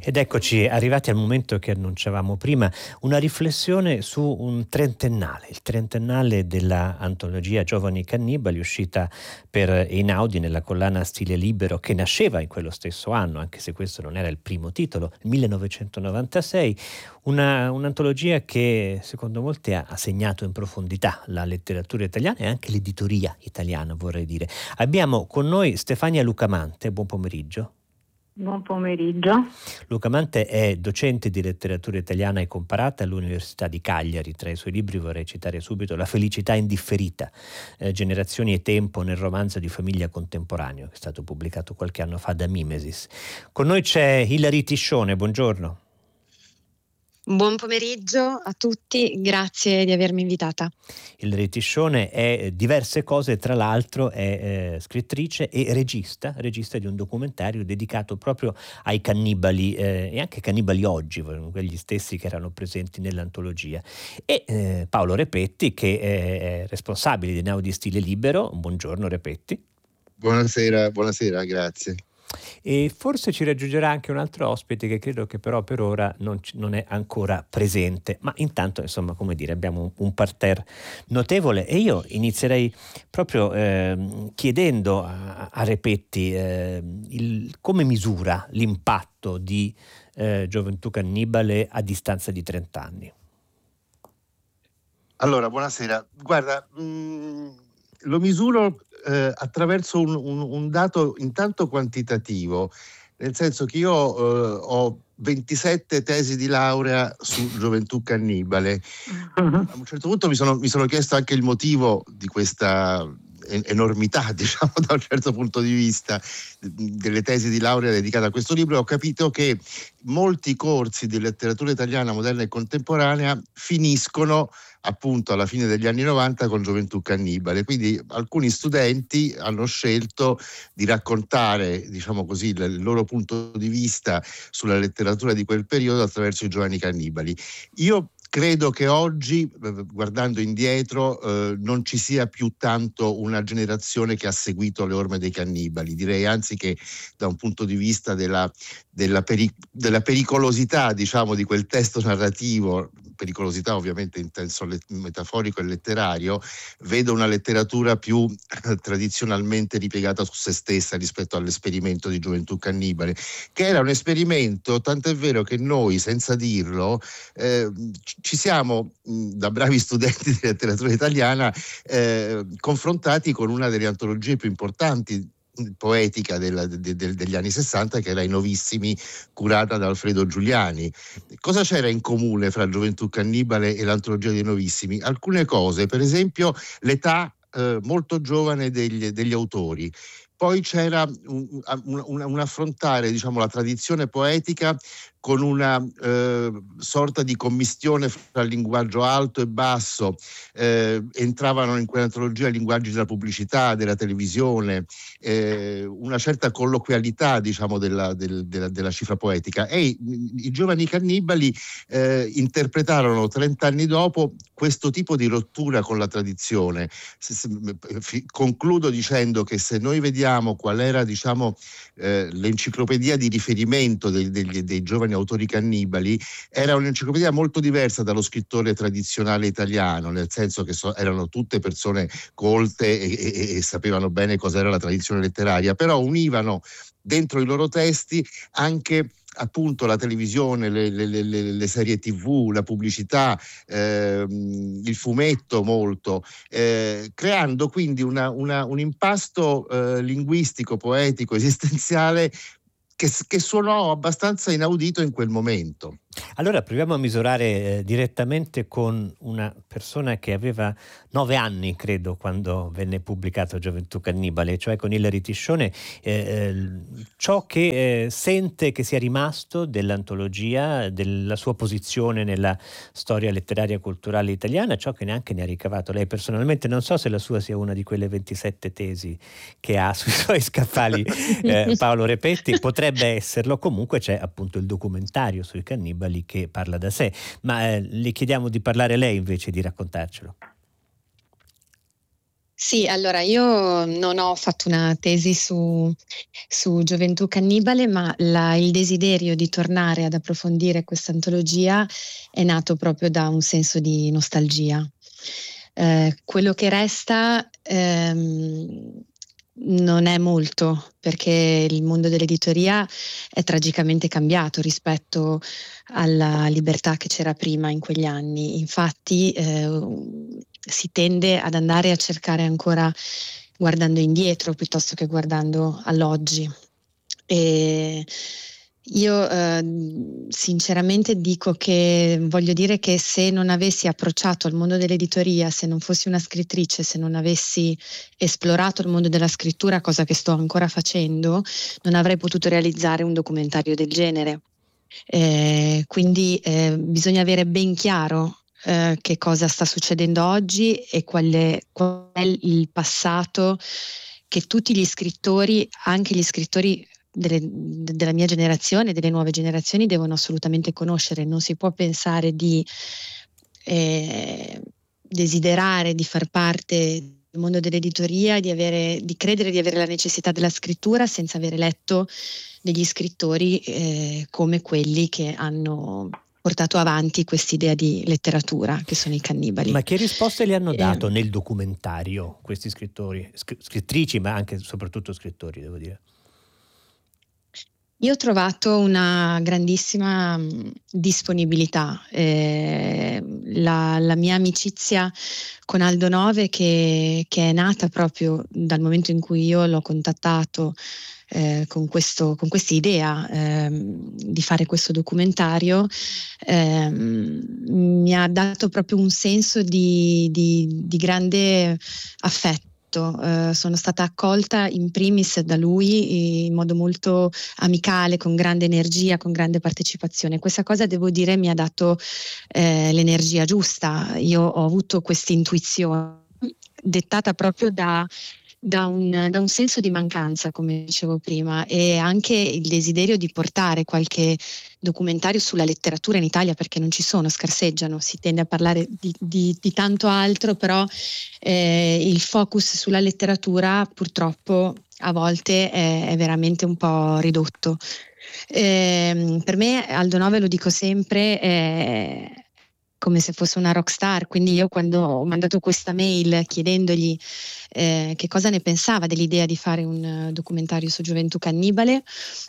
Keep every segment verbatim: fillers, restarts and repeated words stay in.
Ed eccoci arrivati al momento che annunciavamo prima, una riflessione su un trentennale, il trentennale della antologia Giovani Cannibali, uscita per Einaudi nella collana Stile Libero, che nasceva in quello stesso anno, anche se questo non era il primo titolo, nel millenovecentonovantasei, una, un'antologia che secondo molti ha, ha segnato in profondità la letteratura italiana e anche l'editoria italiana, vorrei dire. Abbiamo con noi Stefania Lucamante, buon pomeriggio. Buon pomeriggio. Lucamante è docente di letteratura italiana e comparata all'Università di Cagliari. Tra i suoi libri vorrei citare subito La felicità indifferita, eh, Generazioni e tempo nel romanzo di famiglia contemporaneo, che è stato pubblicato qualche anno fa da Mimesis. Con noi c'è Ilari Tiscione, buongiorno. Buon pomeriggio a tutti, grazie di avermi invitata. Ilari Tiscione è diverse cose, tra l'altro è eh, scrittrice e regista, regista di un documentario dedicato proprio ai cannibali eh, e anche cannibali oggi, quegli stessi che erano presenti nell'antologia. E eh, Paolo Repetti, che è responsabile di Einaudi Stile Libero. Buongiorno Repetti. Buonasera, buonasera, grazie. E forse ci raggiungerà anche un altro ospite che credo che però per ora non, non è ancora presente, ma intanto insomma, come dire, abbiamo un, un parterre notevole e io inizierei proprio eh, chiedendo a, a Repetti eh, il, come misura l'impatto di eh, Gioventù Cannibale a distanza di trenta anni. Allora, buonasera. Guarda, mh, lo misuro eh, attraverso un, un, un dato intanto quantitativo, nel senso che io eh, ho ventisette tesi di laurea su Gioventù Cannibale. A un certo punto mi sono, mi sono chiesto anche il motivo di questa enormità, diciamo, da un certo punto di vista, delle tesi di laurea dedicate a questo libro. Ho capito che molti corsi di letteratura italiana moderna e contemporanea finiscono appunto alla fine degli anni novanta con Gioventù Cannibale, quindi alcuni studenti hanno scelto di raccontare, diciamo così, il loro punto di vista sulla letteratura di quel periodo attraverso i Giovani Cannibali. Io credo che oggi, guardando indietro, eh, non ci sia più tanto una generazione che ha seguito le orme dei cannibali. Direi anzi che da un punto di vista della, della, peri- della pericolosità, diciamo, di quel testo narrativo, pericolosità ovviamente in senso let- metaforico e letterario, vedo una letteratura più eh, tradizionalmente ripiegata su se stessa rispetto all'esperimento di Gioventù Cannibale, che era un esperimento, tant'è vero che noi, senza dirlo, eh, ci siamo, da bravi studenti di letteratura italiana, eh, confrontati con una delle antologie più importanti poetica della, de, de, degli anni sessanta, che era I Novissimi, curata da Alfredo Giuliani. Cosa c'era in comune fra Gioventù Cannibale e l'antologia dei Novissimi? Alcune cose, per esempio l'età eh, molto giovane degli, degli autori. Poi c'era un, un, un, un affrontare, diciamo, la tradizione poetica con una eh, sorta di commistione fra il linguaggio alto e basso. Eh, entravano in quell'antologia i linguaggi della pubblicità, della televisione, eh, una certa colloquialità, diciamo, della, del, della, della cifra poetica. E i, i Giovani Cannibali eh, interpretarono trent'anni dopo questo tipo di rottura con la tradizione. Se, se, f- concludo dicendo che se noi vediamo qual era, diciamo, eh, l'enciclopedia di riferimento dei, degli, dei giovani autori cannibali, era un'enciclopedia molto diversa dallo scrittore tradizionale italiano, nel senso che so, erano tutte persone colte e, e, e sapevano bene cos'era la tradizione letteraria, però univano dentro i loro testi anche appunto la televisione, le, le, le, le serie tivù, la pubblicità, ehm, il fumetto molto, eh, creando quindi una, una, un impasto eh, linguistico, poetico, esistenziale che, che suonò abbastanza inaudito in quel momento. Allora proviamo a misurare eh, direttamente con una persona che aveva nove anni, credo, quando venne pubblicato Gioventù Cannibale, cioè con Ilari Tiscione, eh, eh, ciò che eh, sente che sia rimasto dell'antologia, della sua posizione nella storia letteraria e culturale italiana, ciò che neanche ne ha ricavato lei personalmente. Non so se la sua sia una di quelle ventisette tesi che ha sui suoi scaffali eh, Paolo Repetti, potrebbe esserlo. Comunque c'è appunto il documentario sui cannibali che parla da sé, ma eh, le chiediamo di parlare lei invece di raccontarcelo. Sì, allora io non ho fatto una tesi su, su Gioventù Cannibale, ma la- il desiderio di tornare ad approfondire questa antologia è nato proprio da un senso di nostalgia. Eh, quello che resta ehm, non è molto, perché il mondo dell'editoria è tragicamente cambiato rispetto alla libertà che c'era prima in quegli anni. Infatti, eh, si tende ad andare a cercare ancora guardando indietro piuttosto che guardando all'oggi. E io eh, sinceramente dico che voglio dire che se non avessi approcciato al mondo dell'editoria, se non fossi una scrittrice, se non avessi esplorato il mondo della scrittura, cosa che sto ancora facendo, non avrei potuto realizzare un documentario del genere. Eh, quindi eh, bisogna avere ben chiaro eh, che cosa sta succedendo oggi e qual è, qual è il passato che tutti gli scrittori, anche gli scrittori delle- della mia generazione, delle nuove generazioni, devono assolutamente conoscere. Non si può pensare di eh, desiderare di far parte del mondo dell'editoria, di avere, di credere di avere la necessità della scrittura senza avere letto degli scrittori eh, come quelli che hanno portato avanti quest'idea di letteratura, che sono i cannibali. Ma che risposte le hanno dato Eh, nel documentario questi scrittori, scr- scrittrici, ma anche soprattutto scrittori, devo dire? Io ho trovato una grandissima mh, disponibilità. Eh, la, la mia amicizia con Aldo Nove, che, che è nata proprio dal momento in cui io l'ho contattato eh, con questo, con questa idea ehm, di fare questo documentario, ehm, mi ha dato proprio un senso di, di, di grande affetto. Eh, sono stata accolta in primis da lui in modo molto amicale, con grande energia, con grande partecipazione. Questa cosa, devo dire, mi ha dato eh, l'energia giusta. Io ho avuto questa intuizione dettata proprio da, da, un, da un senso di mancanza, come dicevo prima, e anche il desiderio di portare qualche documentario sulla letteratura in Italia, perché non ci sono, scarseggiano, si tende a parlare di, di, di tanto altro, però eh, il focus sulla letteratura purtroppo a volte è, è veramente un po' ridotto. Eh, per me Aldo Nove, lo dico sempre, è come se fosse una rockstar, quindi io quando ho mandato questa mail chiedendogli eh, che cosa ne pensava dell'idea di fare un eh, documentario su Gioventù Cannibale,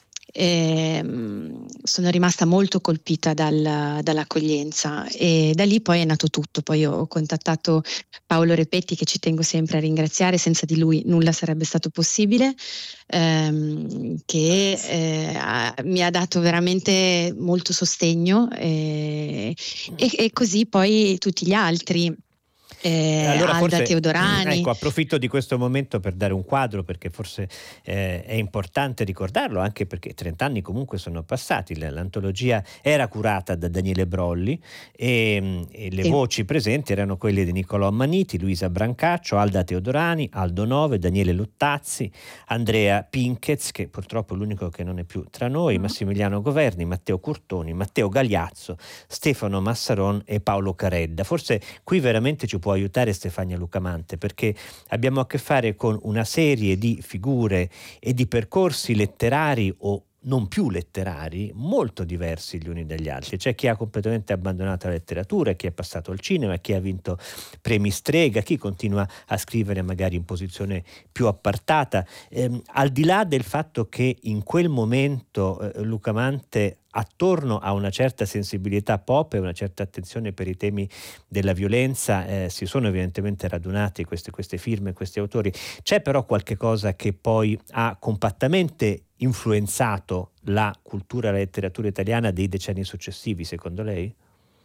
ehm, sono rimasta molto colpita dal- dall'accoglienza, e da lì poi è nato tutto. Poi ho contattato Paolo Repetti, che ci tengo sempre a ringraziare, senza di lui nulla sarebbe stato possibile, ehm, che eh, ha- mi ha dato veramente molto sostegno, eh, e, e così poi tutti gli altri. Eh, Allora Alda forse, Teodorani. ecco, approfitto di questo momento per dare un quadro, perché forse eh, è importante ricordarlo, anche perché trenta anni comunque sono passati. L- L'antologia era curata da Daniele Brolli e, mm, e le Sì. voci presenti erano quelle di Niccolò Ammaniti, Luisa Brancaccio, Alda Teodorani, Aldo Nove, Daniele Luttazzi, Andrea Pinkez, che purtroppo è l'unico che non è più tra noi, Massimiliano Governi, Matteo Curtoni, Matteo Gagliazzo, Stefano Massaron e Paolo Caredda. Forse qui veramente ci può aiutare Stefania Lucamante, perché abbiamo a che fare con una serie di figure e di percorsi letterari o non più letterari, molto diversi gli uni dagli altri. C'è chi ha completamente abbandonato la letteratura, chi è passato al cinema, chi ha vinto premi Strega, chi continua a scrivere magari in posizione più appartata. Ehm, al di là del fatto che in quel momento eh, Lucamante, attorno a una certa sensibilità pop e una certa attenzione per i temi della violenza, eh, si sono evidentemente radunati queste, queste firme, questi autori. C'è però qualche cosa che poi ha compattamente influenzato la cultura e la letteratura italiana dei decenni successivi, secondo lei?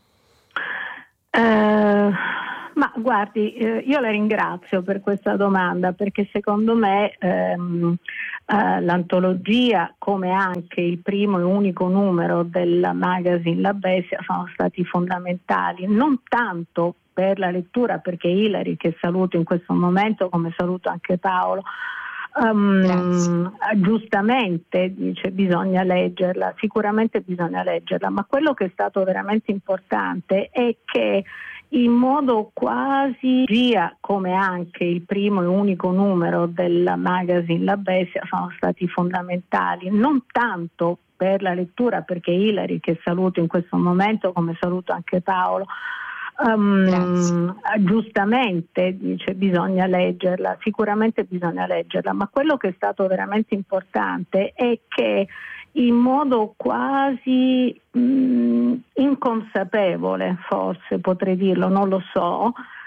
Eh, ma guardi, eh, io la ringrazio per questa domanda, perché secondo me ehm, eh, l'antologia, come anche il primo e unico numero del magazine La Bestia, sono stati fondamentali, non tanto per la lettura, perché Ilari, che saluto in questo momento, come saluto anche Paolo, Um, giustamente dice bisogna leggerla, sicuramente bisogna leggerla, ma quello che è stato veramente importante è che in modo quasi via, come anche il primo e unico numero del magazine La Bestia, sono stati fondamentali, non tanto per la lettura, perché Ilary, che saluto in questo momento, come saluto anche Paolo, Um, giustamente dice bisogna leggerla, sicuramente bisogna leggerla, ma quello che è stato veramente importante è che in modo quasi mh, inconsapevole, forse potrei dirlo, non lo so,